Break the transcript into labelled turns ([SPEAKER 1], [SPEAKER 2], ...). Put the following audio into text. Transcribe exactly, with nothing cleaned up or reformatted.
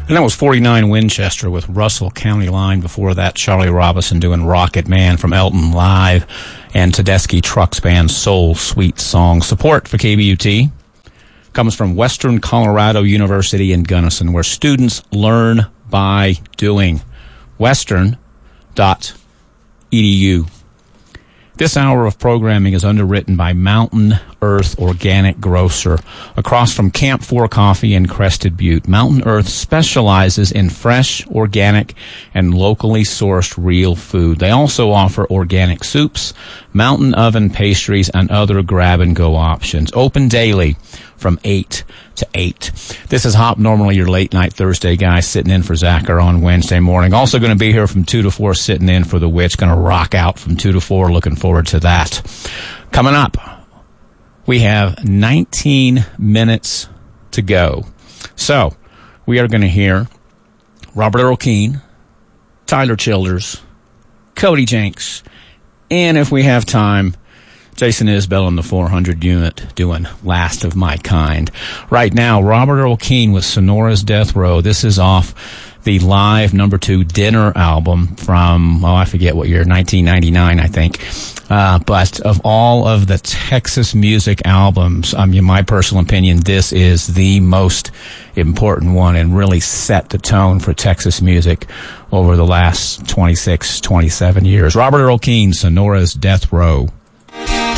[SPEAKER 1] And that was forty-nine Winchester with Russell County Line. Before that, Charlie Robison doing Rocket Man from Elton Live, and Tedeschi Trucks Band Soul Sweet Song. Support for K B U T comes from Western Colorado University in Gunnison, where students learn by doing. Western dot e d u. This hour of programming is underwritten by Mountain Earth Organic Grocer, across from Camp Four Coffee in Crested Butte. Mountain Earth specializes in fresh, organic, and locally sourced real food. They also offer organic soups, mountain oven pastries, and other grab-and-go options. Open daily from eight to eight. This is Hop, normally your late-night Thursday guy, sitting in for Zachar on Wednesday morning. Also going to be here from two to four, sitting in for the Witch. Going to rock out from two to four. Looking forward to that. Coming up, we have nineteen minutes to go. So, we are going to hear Robert Earl Keen, Tyler Childers, Cody Jenks, and if we have time, Jason Isbell in the four hundred unit doing Last of My Kind. Right now, Robert Earl Keen with Sonora's Death Row. This is off the live number two Dinner album from, oh, I forget what year, nineteen ninety-nine, I think. Uh, but of all of the Texas music albums, I mean, my personal opinion, this is the most important one and really set the tone for Texas music over the last twenty-six, twenty-seven years. Robert Earl Keen, Sonora's Death Row.